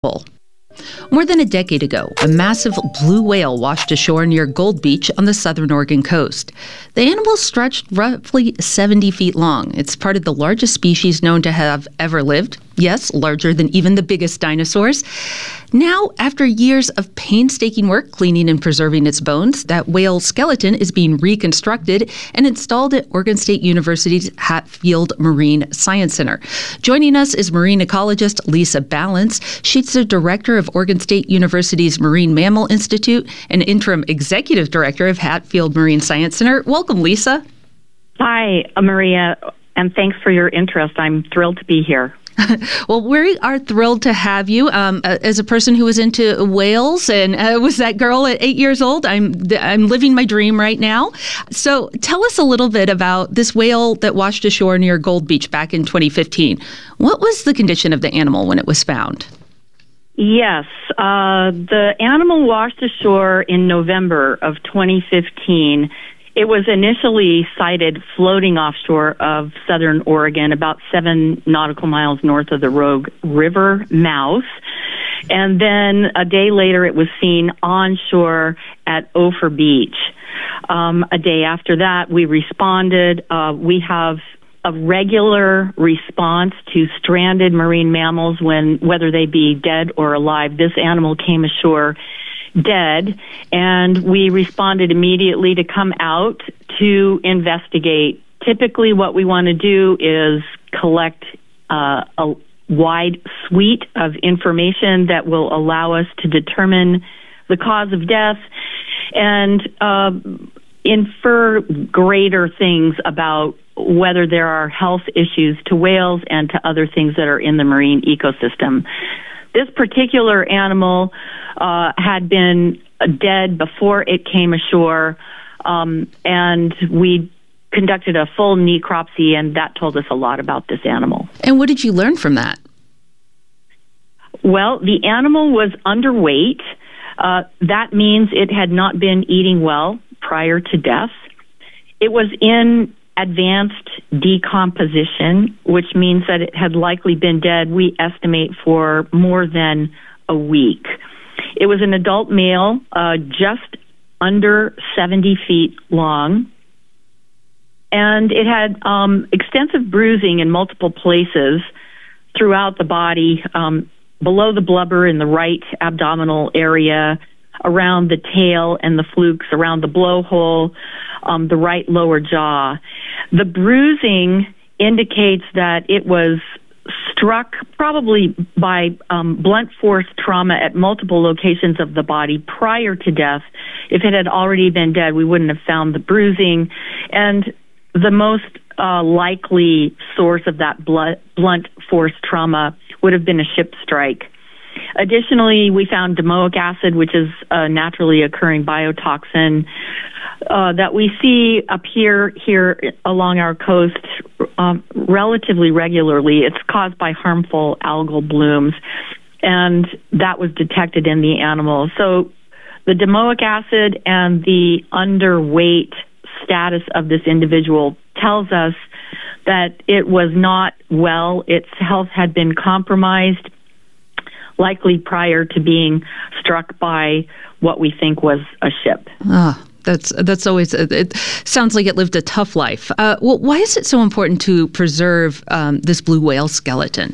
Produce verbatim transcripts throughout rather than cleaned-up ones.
Bull. More than a decade ago, a massive blue whale washed ashore near Gold Beach on the southern Oregon coast. The animal stretched roughly seventy feet long. It's part of the largest species known to have ever lived. Yes, larger than even the biggest dinosaurs. Now, after years of painstaking work cleaning and preserving its bones, that whale skeleton is being reconstructed and installed at Oregon State University's Hatfield Marine Science Center. Joining us is marine ecologist Lisa Ballance. She's the director of Oregon State University's Marine Mammal Institute and interim executive director of Hatfield Marine Science Center. Welcome, Lisa. Hi, Maria, and thanks for your interest. I'm thrilled to be here. Well, we are thrilled to have you. Um, as a person who was into whales and uh, was that girl at eight years old, I'm I'm living my dream right now. So tell us a little bit about this whale that washed ashore near Gold Beach back in twenty fifteen. What was the condition of the animal when it was found? Yes, uh, the animal washed ashore in November of twenty fifteen. It was initially sighted floating offshore of southern Oregon, about seven nautical miles north of the Rogue River mouth. And then a day later, it was seen onshore at Ophir Beach. Um, a day after that, we responded. Uh, we have a regular response to stranded marine mammals, when whether they be dead or alive. This animal came ashore dead, and we responded immediately to come out to investigate. Typically, what we want to do is collect uh, a wide suite of information that will allow us to determine the cause of death and uh, infer greater things about whether there are health issues to whales and to other things that are in the marine ecosystem. This particular animal uh, had been dead before it came ashore, um, and we conducted a full necropsy, and that told us a lot about this animal. And what did you learn from that? Well, the animal was underweight. Uh, that means it had not been eating well prior to death. It was in advanced decomposition, which means that it had likely been dead, we estimate, for more than a week. It was an adult male, uh, just under seventy feet long, and it had um, extensive bruising in multiple places throughout the body, um, below the blubber in the right abdominal area, around the tail and the flukes, around the blowhole, um, the right lower jaw. The bruising indicates that it was struck probably by um, blunt force trauma at multiple locations of the body prior to death. If it had already been dead, we wouldn't have found the bruising. And the most uh, likely source of that blunt force trauma would have been a ship strike. Additionally, we found domoic acid, which is a naturally occurring biotoxin uh, that we see appear here along our coast um, relatively regularly. It's caused by harmful algal blooms, and that was detected in the animal. So the domoic acid and the underweight status of this individual tells us that it was not well. Its health had been compromised, likely prior to being struck by what we think was a ship. Ah, that's that's always, it sounds like it lived a tough life. Uh, well, why is it so important to preserve um, this blue whale skeleton?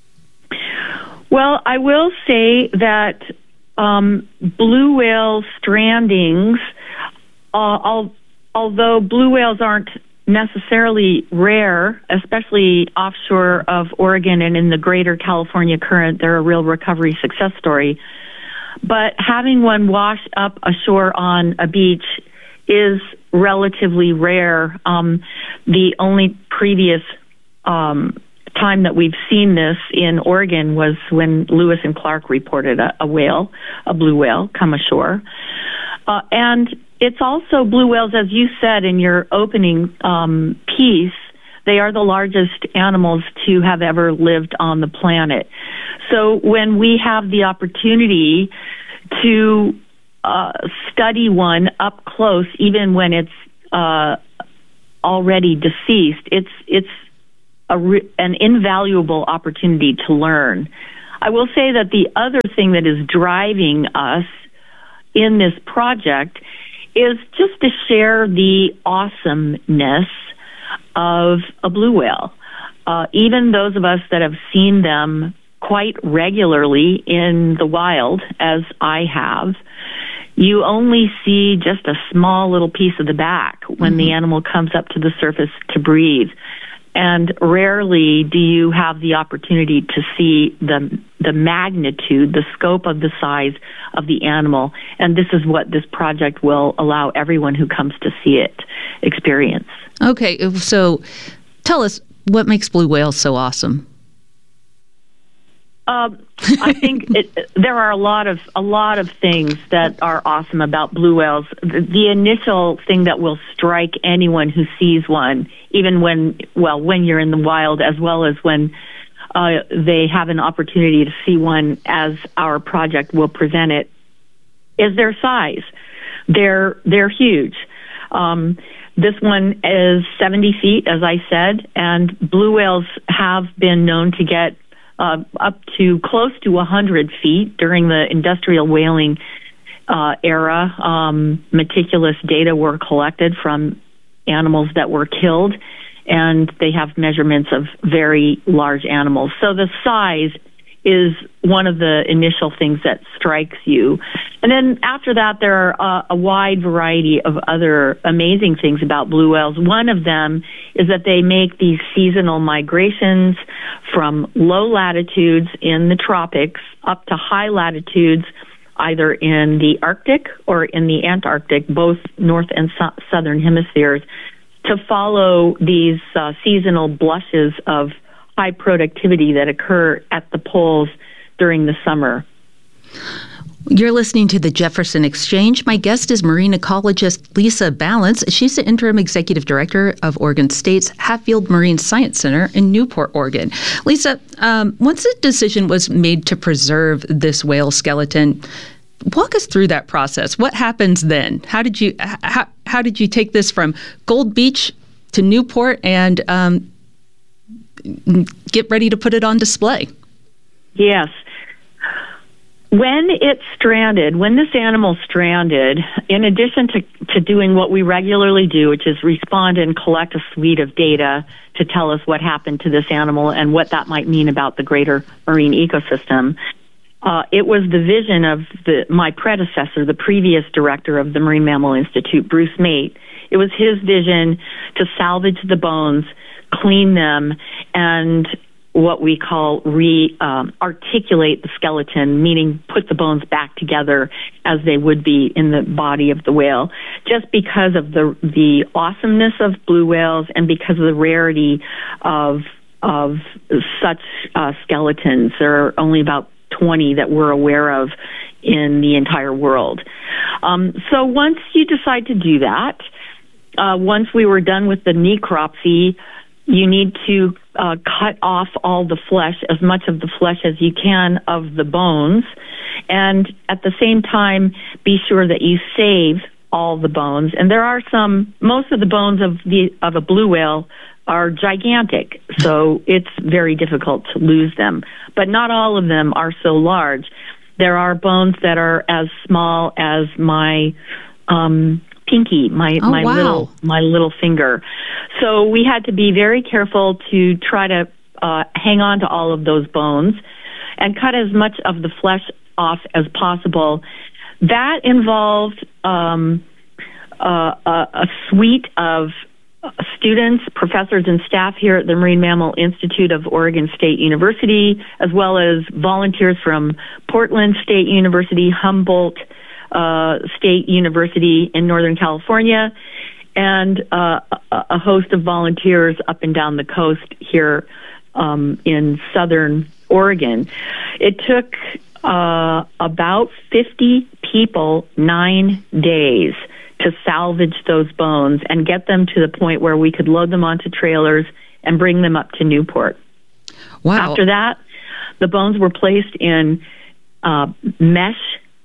Well, I will say that um, blue whale strandings, uh, al- although blue whales aren't necessarily rare, especially offshore of Oregon and in the greater California current, they're a real recovery success story. But having one wash up ashore on a beach is relatively rare. Um, the only previous um, time that we've seen this in Oregon was when Lewis and Clark reported a, a whale, a blue whale, come ashore. Uh, and it's also blue whales, as you said in your opening um, piece, they are the largest animals to have ever lived on the planet. So when we have the opportunity to uh, study one up close, even when it's uh, already deceased, it's it's a re- an invaluable opportunity to learn. I will say that the other thing that is driving us in this project is just to share the awesomeness of a blue whale. Uh, even those of us that have seen them quite regularly in the wild, as I have, you only see just a small little piece of the back when mm-hmm. the animal comes up to the surface to breathe. And rarely do you have the opportunity to see the the magnitude, the scope of the size of the animal. And this is what this project will allow everyone who comes to see it experience. Okay, so tell us, what makes blue whales so awesome? Um, I think it, there are a lot of a lot of things that are awesome about blue whales. The, the initial thing that will strike anyone who sees one, even when well when you're in the wild, as well as when uh, they have an opportunity to see one, as our project will present it, is their size. They're they're huge. Um, this one is seventy feet, as I said, and blue whales have been known to get Uh, up to close to one hundred feet during the industrial whaling uh, era. Um, meticulous data were collected from animals that were killed, and they have measurements of very large animals. So the size is one of the initial things that strikes you. And then after that, there are uh, a wide variety of other amazing things about blue whales. One of them is that they make these seasonal migrations from low latitudes in the tropics up to high latitudes, either in the Arctic or in the Antarctic, both north and so- southern hemispheres, to follow these uh, seasonal blushes of high productivity that occur at the poles during the summer. You're listening to the Jefferson Exchange. My guest is marine ecologist Lisa Ballance. She's the interim executive director of Oregon State's Hatfield Marine Science Center in Newport, Oregon. Lisa, um, once a decision was made to preserve this whale skeleton, walk us through that process. What happens then? How did you how, how did you take this from Gold Beach to Newport and um, get ready to put it on display? Yes. When it stranded, when this animal stranded, in addition to, to doing what we regularly do, which is respond and collect a suite of data to tell us what happened to this animal and what that might mean about the greater marine ecosystem, uh, it was the vision of the, my predecessor, the previous director of the Marine Mammal Institute, Bruce Mate. It was his vision to salvage the bones, clean them, and what we call re-articulate um, the skeleton, meaning put the bones back together as they would be in the body of the whale, just because of the the awesomeness of blue whales and because of the rarity of of such uh, skeletons. There are only about twenty that we're aware of in the entire world. Um, so once you decide to do that, uh, once we were done with the necropsy, you need to uh, cut off all the flesh, as much of the flesh as you can of the bones, and at the same time, be sure that you save all the bones. And there are some, most of the bones of the of a blue whale are gigantic, so it's very difficult to lose them. But not all of them are so large. There are bones that are as small as my um pinky, my, oh, my wow. little my little finger. So we had to be very careful to try to uh, hang on to all of those bones and cut as much of the flesh off as possible. That involved um, uh, a, a suite of students, professors, and staff here at the Marine Mammal Institute of Oregon State University, as well as volunteers from Portland State University, Humboldt Uh, State University in Northern California, and uh, a, a host of volunteers up and down the coast here um, in southern Oregon. It took uh, about fifty people nine days to salvage those bones and get them to the point where we could load them onto trailers and bring them up to Newport. Wow. After that, the bones were placed in uh, mesh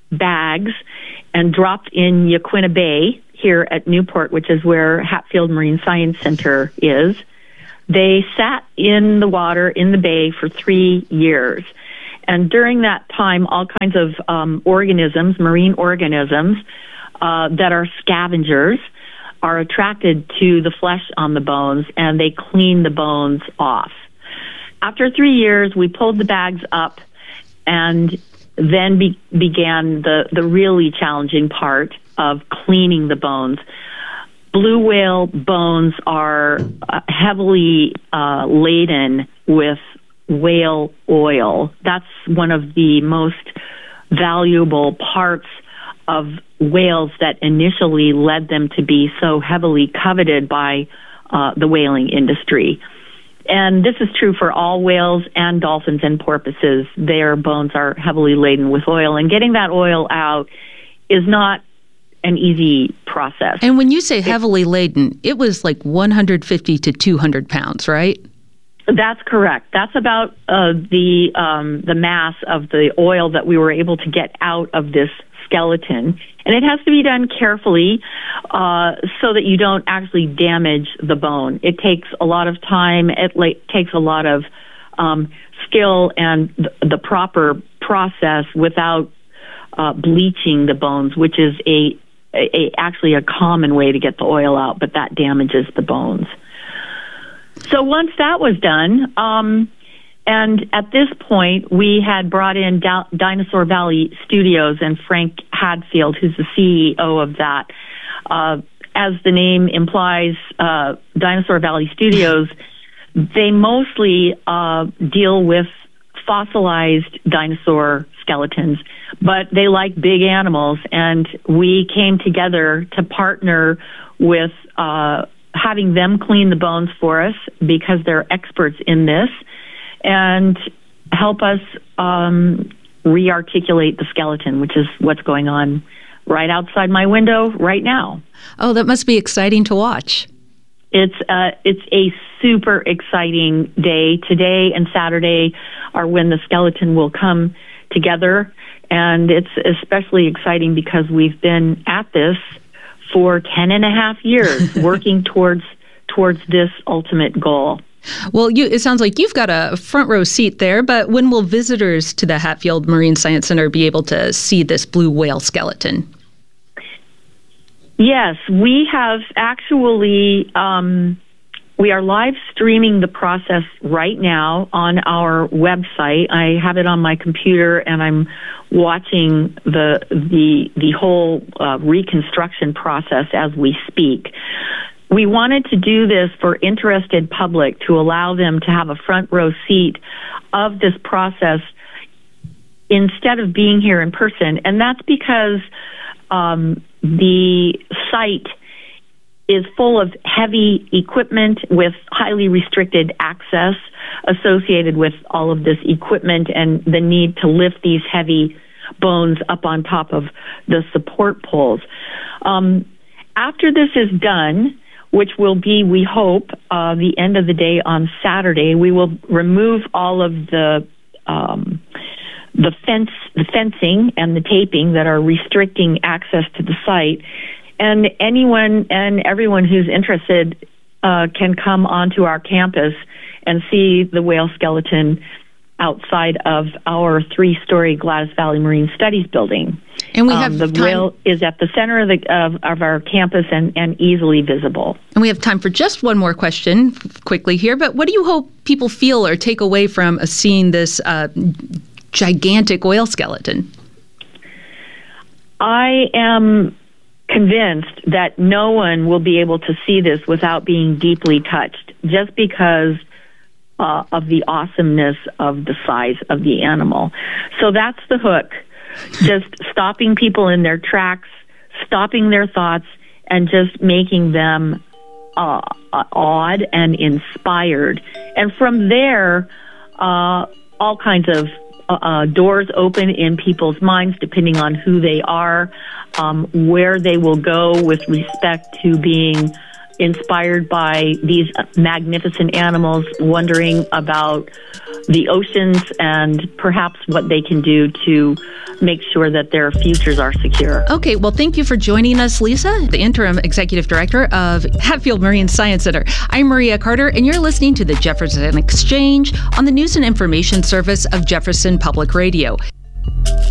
bags and dropped in Yaquina Bay here at Newport, which is where Hatfield Marine Science Center is. They sat in the water in the bay for three years. And during that time, all kinds of um, organisms, marine organisms, uh, that are scavengers are attracted to the flesh on the bones, and they clean the bones off. After three years, we pulled the bags up, and then be- began the, the really challenging part of cleaning the bones. Blue whale bones are uh, heavily uh, laden with whale oil. That's one of the most valuable parts of whales that initially led them to be so heavily coveted by uh, the whaling industry. And this is true for all whales and dolphins and porpoises. Their bones are heavily laden with oil, and getting that oil out is not an easy process. And when you say heavily laden, it was like one hundred fifty to two hundred pounds, right? That's correct. That's about uh, the um, the mass of the oil that we were able to get out of this skeleton. And it has to be done carefully uh, so that you don't actually damage the bone. It takes a lot of time. It like, takes a lot of um, skill and th- the proper process without uh, bleaching the bones, which is a, a, a actually a common way to get the oil out, but that damages the bones. So once that was done, um, and at this point, we had brought in da- Dinosaur Valley Studios and Frank Hadfield, who's the C E O of that. Uh, as the name implies, uh, Dinosaur Valley Studios, they mostly uh, deal with fossilized dinosaur skeletons, but they like big animals, and we came together to partner with uh, having them clean the bones for us because they're experts in this, and help us um, re-articulate the skeleton, which is what's going on right outside my window right now. Oh, that must be exciting to watch. It's uh, it's a super exciting day. Today and Saturday are when the skeleton will come together, and it's especially exciting because we've been at this for ten and a half years working towards towards this ultimate goal. Well, you, it sounds like you've got a front row seat there, but when will visitors to the Hatfield Marine Science Center be able to see this blue whale skeleton? Yes, we have actually, um, we are live streaming the process right now on our website. I have it on my computer, and I'm watching the the the whole uh, reconstruction process as we speak. We wanted to do this for interested public to allow them to have a front row seat of this process instead of being here in person. And that's because um, the site is full of heavy equipment with highly restricted access associated with all of this equipment and the need to lift these heavy bones up on top of the support poles. Um, after this is done, which will be, we hope, uh, the end of the day on Saturday, we will remove all of the um, the fence, the fencing and the taping that are restricting access to the site. And anyone and everyone who's interested uh, can come onto our campus and see the whale skeleton outside of our three-story Gladys Valley Marine Studies building. And we have um, the time- whale is at the center of, the, of, of our campus and, and easily visible. And we have time for just one more question quickly here, but what do you hope people feel or take away from uh, seeing this uh, gigantic whale skeleton? I am convinced that no one will be able to see this without being deeply touched, just because uh, of the awesomeness of the size of the animal. So that's the hook. Just stopping people in their tracks, stopping their thoughts, and just making them uh, awed and inspired. And from there, uh, all kinds of uh, doors open in people's minds, depending on who they are, um, where they will go with respect to being inspired by these magnificent animals, wondering about the oceans and perhaps what they can do to make sure that their futures are secure. Okay, well, thank you for joining us, Lisa, the Interim Executive Director of Hatfield Marine Science Center. I'm Maria Carter, and you're listening to the Jefferson Exchange on the News and Information Service of Jefferson Public Radio.